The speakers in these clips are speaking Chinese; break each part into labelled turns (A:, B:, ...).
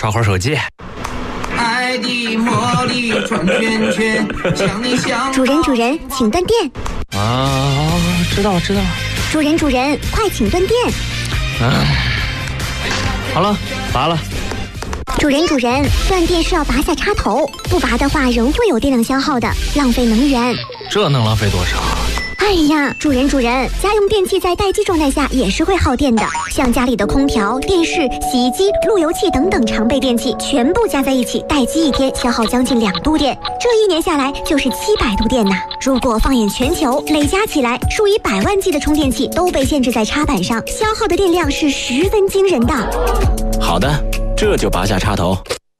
A: 刷会儿手机。
B: 爱的魔力转圈圈，想你想。
C: 主人，请断电。
A: 啊，知道。
C: 主人，快请断电。
A: 好了，拔了。
C: 主人，断电是要拔下插头，不拔的话仍会有电量消耗的，浪费能源。
A: 这能浪费多少？
C: 哎呀，主人，家用电器在待机状态下也是会耗电的，像家里的空调、电视、洗衣机、路由器等等常备电器，全部加在一起，待机1天消耗将近2度电，这1年下来就是700度电呐。如果放眼全球，累加起来，数以百万计的充电器都被限制在插板上，消耗的电量是十分惊人的。
D: 好的，这就拔下插头。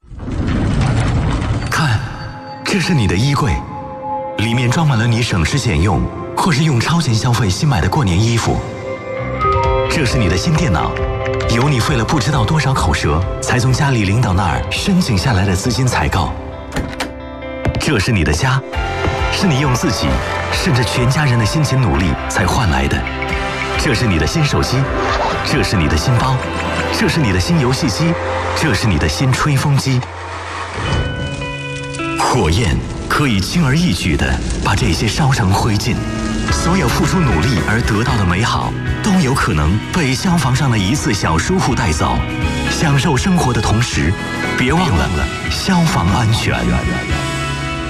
E: 看，这是你的衣柜，里面装满了你省吃俭用或是用超前消费新买的过年衣服。这是你的新电脑，有你费了不知道多少口舌才从家里领导那儿申请下来的资金采购。这是你的家，是你用自己甚至全家人的辛勤努力才换来的。这是你的新手机，这是你的新包，这是你的新游戏机，这是你的新吹风机。火焰可以轻而易举地把这些烧成灰烬，所有付出努力而得到的美好，都有可能被消防上的一次小疏忽带走。享受生活的同时，别忘了消防安全。